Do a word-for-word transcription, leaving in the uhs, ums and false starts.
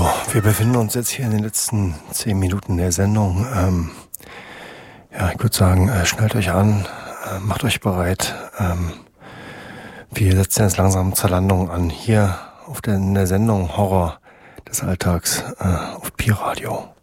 So, wir befinden uns jetzt hier in den letzten zehn Minuten der Sendung. Ähm, ja, ich würde sagen, äh, schnallt euch an, äh, macht euch bereit. Ähm, wir setzen jetzt langsam zur Landung an, hier auf der, in der Sendung Horror des Alltags äh, auf Pi Radio.